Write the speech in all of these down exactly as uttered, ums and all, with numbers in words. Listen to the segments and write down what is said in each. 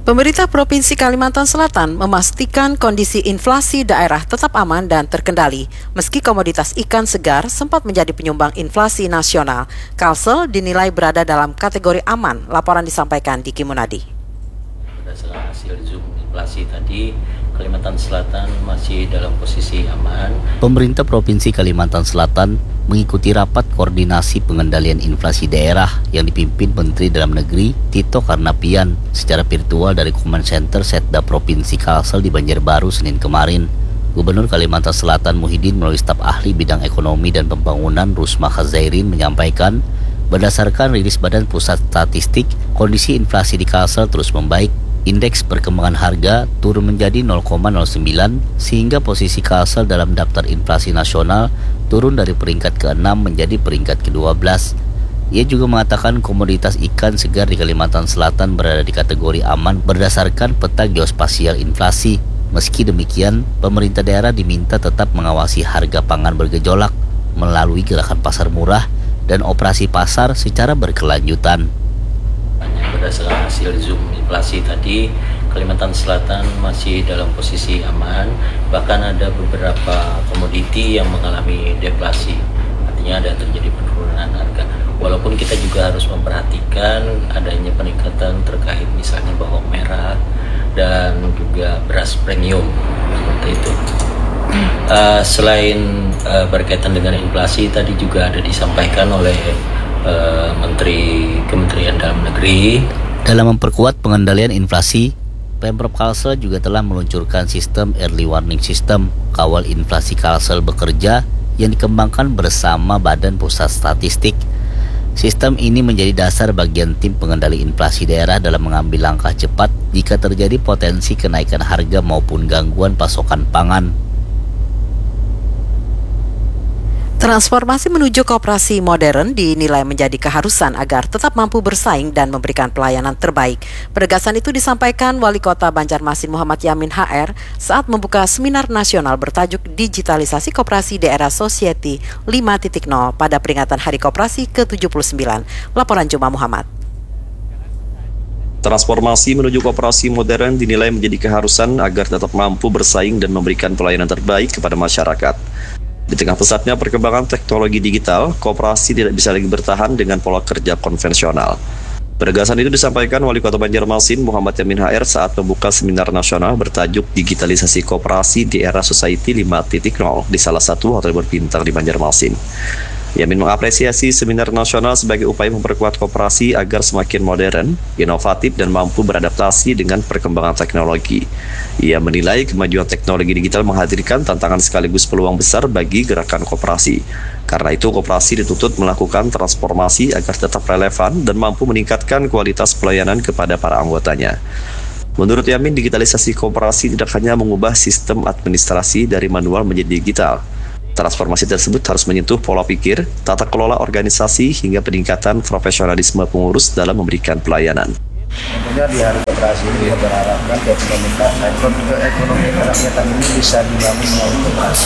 Pemerintah Provinsi Kalimantan Selatan memastikan kondisi inflasi daerah tetap aman dan terkendali, meski komoditas ikan segar sempat menjadi penyumbang inflasi nasional. Kalsel dinilai berada dalam kategori aman. Laporan disampaikan Diki Munadi. Berdasarkan hasil zoom inflasi tadi, Kalimantan Selatan masih dalam posisi aman. Pemerintah Provinsi Kalimantan Selatan mengikuti rapat koordinasi pengendalian inflasi daerah yang dipimpin Menteri Dalam Negeri Tito Karnavian secara virtual dari Command Center Setda Provinsi Kalsel di Banjarbaru Senin kemarin. Gubernur Kalimantan Selatan Muhyiddin melalui staf ahli bidang ekonomi dan pembangunan Rusma Khazairin menyampaikan, berdasarkan rilis Badan Pusat Statistik, kondisi inflasi di Kalsel terus membaik. Indeks perkembangan harga turun menjadi nol koma nol sembilan sehingga posisi Kalsel dalam daftar inflasi nasional turun dari peringkat keenam menjadi peringkat kedua belas. Ia juga mengatakan komoditas ikan segar di Kalimantan Selatan berada di kategori aman berdasarkan peta geospasial inflasi. Meski demikian, pemerintah daerah diminta tetap mengawasi harga pangan bergejolak melalui gerakan pasar murah dan operasi pasar secara berkelanjutan. Berdasarkan hasil zoom inflasi tadi, Kalimantan Selatan masih dalam posisi aman, bahkan ada beberapa komoditi yang mengalami deflasi, artinya ada terjadi penurunan harga. Walaupun kita juga harus memperhatikan adanya peningkatan terkait misalnya bawang merah dan juga beras premium seperti itu. Uh, selain uh, berkaitan dengan inflasi, tadi juga ada disampaikan oleh uh, Menteri Kementerian Dalam Negeri. Dalam memperkuat pengendalian inflasi, Pemprov Kalsel juga telah meluncurkan sistem Early Warning System kawal inflasi Kalsel bekerja yang dikembangkan bersama Badan Pusat Statistik. Sistem ini menjadi dasar bagian tim pengendali inflasi daerah dalam mengambil langkah cepat jika terjadi potensi kenaikan harga maupun gangguan pasokan pangan. Transformasi menuju koperasi modern dinilai menjadi keharusan agar tetap mampu bersaing dan memberikan pelayanan terbaik. Penegasan itu disampaikan Wali Kota Banjarmasin Muhammad Yamin H R saat membuka seminar nasional bertajuk Digitalisasi Koperasi Daerah Society lima titik nol pada peringatan Hari Koperasi ke tujuh puluh sembilan. Laporan Juma Muhammad. Transformasi menuju koperasi modern dinilai menjadi keharusan agar tetap mampu bersaing dan memberikan pelayanan terbaik kepada masyarakat. Di tengah pesatnya perkembangan teknologi digital, koperasi tidak bisa lagi bertahan dengan pola kerja konvensional. Penegasan itu disampaikan Wali Kota Banjarmasin Muhammad Yamin H R saat membuka seminar nasional bertajuk Digitalisasi Koperasi di Era Society lima titik nol di salah satu hotel berbintang di Banjarmasin. Yamin mengapresiasi seminar nasional sebagai upaya memperkuat koperasi agar semakin modern, inovatif, dan mampu beradaptasi dengan perkembangan teknologi. Ia menilai kemajuan teknologi digital menghadirkan tantangan sekaligus peluang besar bagi gerakan koperasi. Karena itu, koperasi dituntut melakukan transformasi agar tetap relevan dan mampu meningkatkan kualitas pelayanan kepada para anggotanya. Menurut Yamin, digitalisasi koperasi tidak hanya mengubah sistem administrasi dari manual menjadi digital. Transformasi tersebut harus menyentuh pola pikir, tata kelola organisasi, hingga peningkatan profesionalisme pengurus dalam memberikan pelayanan. Tentunya di hari koperasi ini kita berharapkan ekonomi kerakyatan ini bisa dibangun melalui koperasi.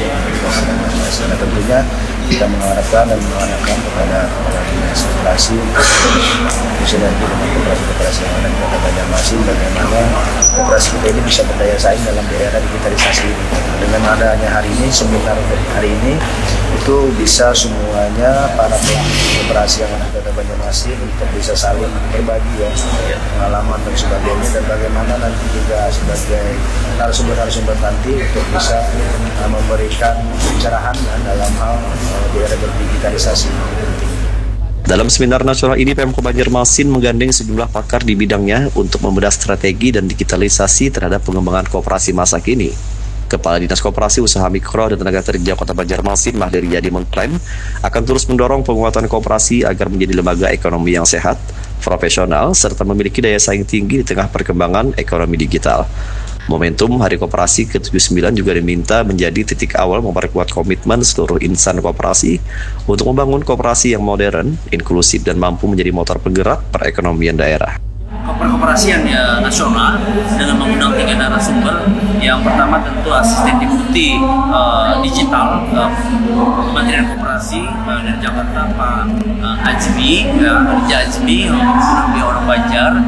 Nah, tentunya kita mengharapkan dan mengharapkan kepada dinas koperasi, sinergi dengan koperasi-koperasi yang ada di Kota Banjarmasin, bagaimana koperasi kita ini bisa berdaya saing dalam era digitalisasi ini. Dengan adanya hari ini, seminar hari ini, itu bisa semuanya para pelaku koperasi yang ada di Kota Banjarmasin untuk bisa saling berbagi ya, pengalaman dan sebagainya, dan bagaimana nanti juga sebagai narasumber-narasumber nanti untuk bisa uh, memberikan pencerahan ya, dalam hal uh, di era berdigitalisasi. Dalam seminar nasional ini, Pemkab Banjarmasin menggandeng sejumlah pakar di bidangnya untuk membedah strategi dan digitalisasi terhadap pengembangan koperasi masa kini. Kepala Dinas Koperasi Usaha Mikro dan Tenaga Kerja Kota Banjarmasin Mahdir Yadi mengklaim akan terus mendorong penguatan koperasi agar menjadi lembaga ekonomi yang sehat, profesional, serta memiliki daya saing tinggi di tengah perkembangan ekonomi digital. Momentum Hari Koperasi ke tujuh puluh sembilan juga diminta menjadi titik awal memperkuat komitmen seluruh insan koperasi untuk membangun koperasi yang modern, inklusif, dan mampu menjadi motor penggerak perekonomian daerah. Koperasian ya, nasional dengan mengundang tiga narasumber. Yang pertama tentu asisten deputi uh, digital uh, Kementerian Koperasi uh, dari Jakarta, Pak uh, Ajmi, ya, Kerja Ajmi, orang Banjar.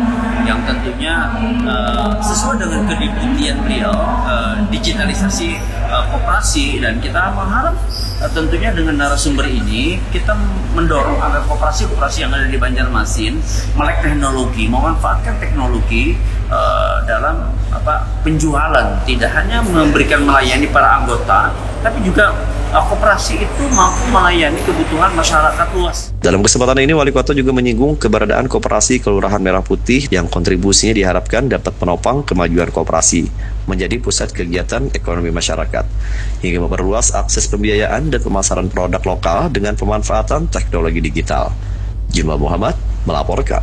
yang tentunya uh, sesuai dengan kediputian beliau, uh, digitalisasi uh, koperasi, dan kita mengharap uh, tentunya dengan narasumber ini kita mendorong agar koperasi-koperasi yang ada di Banjarmasin melek teknologi, memanfaatkan teknologi uh, dalam apa penjualan, tidak hanya memberikan melayani para anggota, tapi juga koperasi itu mampu melayani kebutuhan masyarakat luas. Dalam kesempatan ini, Wali Kota juga menyinggung keberadaan koperasi Kelurahan Merah Putih yang kontribusinya diharapkan dapat menopang kemajuan koperasi menjadi pusat kegiatan ekonomi masyarakat, hingga memperluas akses pembiayaan dan pemasaran produk lokal dengan pemanfaatan teknologi digital. Jumlah Muhammad melaporkan.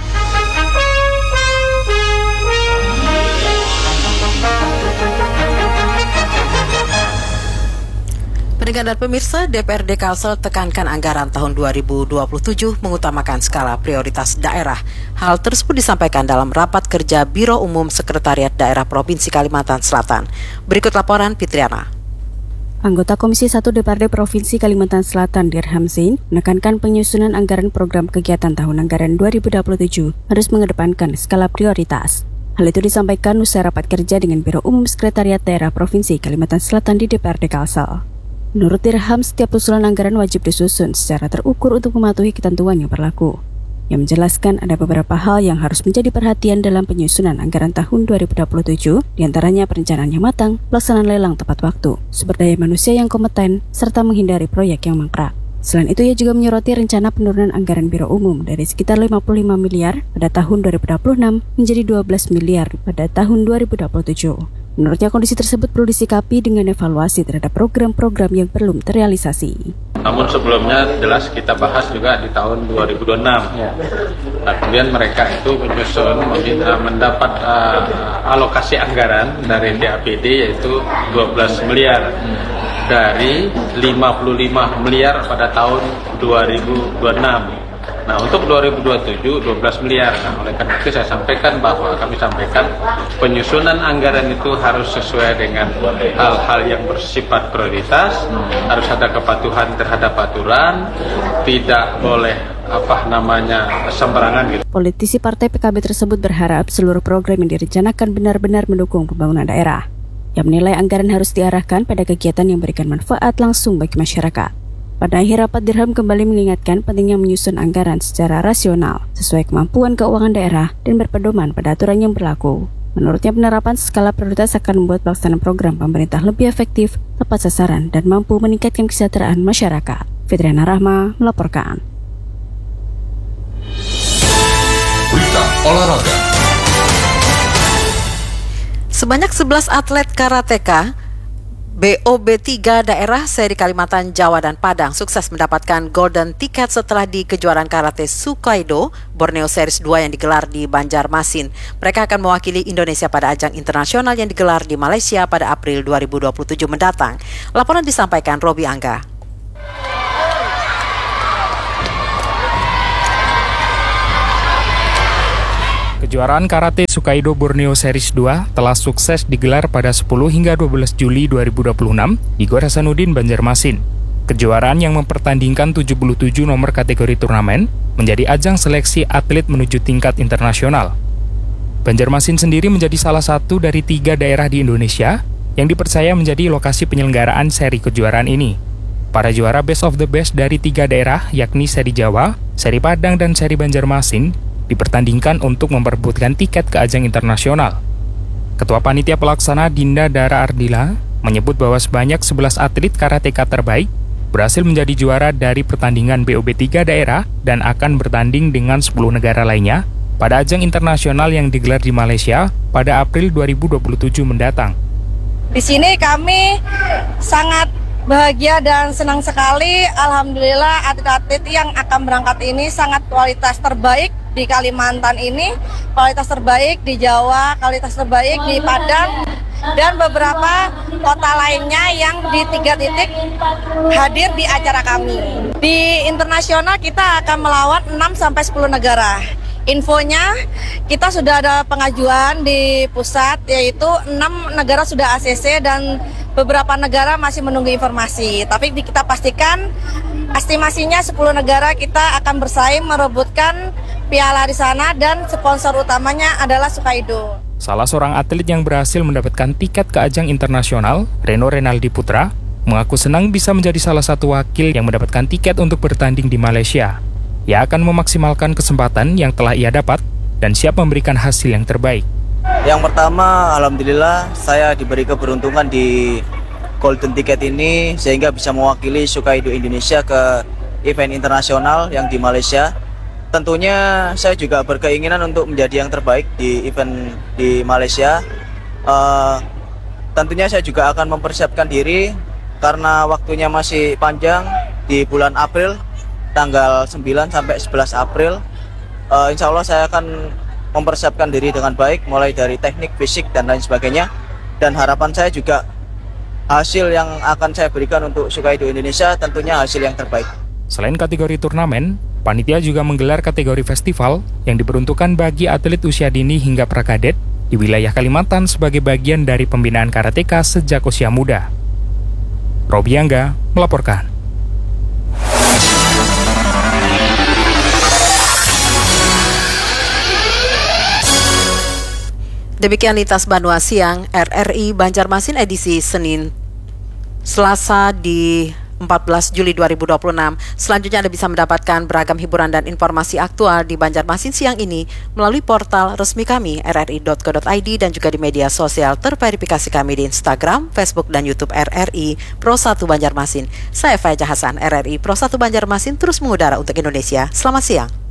Pendengar dan pemirsa, D P R D Kalsel tekankan anggaran tahun dua ribu dua puluh tujuh mengutamakan skala prioritas daerah. Hal tersebut disampaikan dalam rapat kerja Biro Umum Sekretariat Daerah Provinsi Kalimantan Selatan. Berikut laporan Fitriana. Anggota Komisi satu D P R D Provinsi Kalimantan Selatan, Dirham Zain, menekankan penyusunan anggaran program kegiatan tahun anggaran dua ribu dua puluh tujuh harus mengedepankan skala prioritas. Hal itu disampaikan usai rapat kerja dengan Biro Umum Sekretariat Daerah Provinsi Kalimantan Selatan di D P R D Kalsel. Menurut Dirham, setiap usulan anggaran wajib disusun secara terukur untuk mematuhi ketentuan yang berlaku. Yang menjelaskan ada beberapa hal yang harus menjadi perhatian dalam penyusunan anggaran tahun dua ribu dua puluh tujuh, diantaranya perencanaan yang matang, pelaksanaan lelang tepat waktu, sumber daya manusia yang kompeten, serta menghindari proyek yang mangkrak. Selain itu, ia juga menyoroti rencana penurunan anggaran Biro Umum dari sekitar lima puluh lima miliar pada tahun dua ribu dua puluh enam menjadi dua belas miliar pada tahun dua ribu dua puluh tujuh. Menurutnya, kondisi tersebut perlu disikapi dengan evaluasi terhadap program-program yang belum terrealisasi. Namun sebelumnya jelas kita bahas juga di tahun dua ribu dua puluh enam. Ya. Nah, kemudian mereka itu menyusun mendapat uh, alokasi anggaran dari D A P D yaitu dua belas miliar dari lima puluh lima miliar pada tahun dua ribu dua puluh enam. Nah, untuk dua ribu dua puluh tujuh dua belas miliar. Nah, oleh karena itu saya sampaikan bahwa kami sampaikan penyusunan anggaran itu harus sesuai dengan hal-hal yang bersifat prioritas, harus ada kepatuhan terhadap aturan, tidak boleh apa namanya sembarangan gitu. Politisi Partai P K B tersebut berharap seluruh program yang direncanakan benar-benar mendukung pembangunan daerah. Yang menilai anggaran harus diarahkan pada kegiatan yang memberikan manfaat langsung bagi masyarakat. Pada akhir rapat, Dirham kembali mengingatkan pentingnya menyusun anggaran secara rasional, sesuai kemampuan keuangan daerah dan berpedoman pada aturan yang berlaku. Menurutnya, penerapan skala prioritas akan membuat pelaksanaan program pemerintah lebih efektif, tepat sasaran, dan mampu meningkatkan kesejahteraan masyarakat. Fitriana Rahma melaporkan. Berita olahraga. Sebanyak sebelas atlet karateka B O B tiga daerah seri Kalimantan, Jawa, dan Padang sukses mendapatkan golden ticket setelah di kejuaraan karate Sukaido Borneo Series dua yang digelar di Banjarmasin. Mereka akan mewakili Indonesia pada ajang internasional yang digelar di Malaysia pada April dua ribu dua puluh tujuh mendatang. Laporan disampaikan Robi Angga. Kejuaraan Karate Sukaido Borneo Series dua telah sukses digelar pada sepuluh hingga dua belas Juli dua ribu dua puluh enam di Gor Hasanuddin, Banjarmasin. Kejuaraan yang mempertandingkan tujuh puluh tujuh nomor kategori turnamen menjadi ajang seleksi atlet menuju tingkat internasional. Banjarmasin sendiri menjadi salah satu dari tiga daerah di Indonesia yang dipercaya menjadi lokasi penyelenggaraan seri kejuaraan ini. Para juara best of the best dari tiga daerah, yakni seri Jawa, seri Padang, dan seri Banjarmasin, dipertandingkan untuk memperebutkan tiket ke ajang internasional. Ketua Panitia Pelaksana Dinda Dara Ardila menyebut bahwa sebanyak sebelas atlet karateka terbaik berhasil menjadi juara dari pertandingan B O B tiga daerah dan akan bertanding dengan sepuluh negara lainnya pada ajang internasional yang digelar di Malaysia pada April dua ribu dua puluh tujuh mendatang. Di sini kami sangat bahagia dan senang sekali. Alhamdulillah atlet-atlet yang akan berangkat ini sangat kualitas terbaik di Kalimantan ini, kualitas terbaik di Jawa, kualitas terbaik di Padang, dan beberapa kota lainnya yang di tiga titik hadir di acara kami. Di internasional kita akan melawan enam sampai sepuluh negara. Infonya, kita sudah ada pengajuan di pusat, yaitu enam negara sudah A C C dan beberapa negara masih menunggu informasi. Tapi kita pastikan estimasinya sepuluh negara kita akan bersaing merebutkan piala di sana dan sponsor utamanya adalah Sukaido. Salah seorang atlet yang berhasil mendapatkan tiket ke ajang internasional, Reno Renaldi Putra, mengaku senang bisa menjadi salah satu wakil yang mendapatkan tiket untuk bertanding di Malaysia. Ia akan memaksimalkan kesempatan yang telah ia dapat dan siap memberikan hasil yang terbaik. Yang pertama, alhamdulillah saya diberi keberuntungan di Golden Ticket ini sehingga bisa mewakili Sukaido Indonesia ke event internasional yang di Malaysia. Tentunya saya juga berkeinginan untuk menjadi yang terbaik di event di Malaysia. Uh, tentunya saya juga akan mempersiapkan diri karena waktunya masih panjang di bulan April, tanggal sembilan sampai sebelas April. Uh, insya Allah saya akan mempersiapkan diri dengan baik, mulai dari teknik, fisik, dan lain sebagainya. Dan harapan saya juga hasil yang akan saya berikan untuk Sukaido Indonesia tentunya hasil yang terbaik. Selain kategori turnamen, panitia juga menggelar kategori festival yang diperuntukkan bagi atlet usia dini hingga prakadet di wilayah Kalimantan sebagai bagian dari pembinaan karateka sejak usia muda. Robi Angga melaporkan. Demikian Lintas Banua Siang R R I Banjarmasin edisi Senin Selasa di empat belas Juli dua ribu dua puluh enam. Selanjutnya Anda bisa mendapatkan beragam hiburan dan informasi aktual di Banjarmasin siang ini melalui portal resmi kami r r i dot co dot i d dan juga di media sosial terverifikasi kami di Instagram, Facebook, dan YouTube R R I Pro satu Banjarmasin. Saya Faizah Hasan, R R I Pro satu Banjarmasin terus mengudara untuk Indonesia. Selamat siang.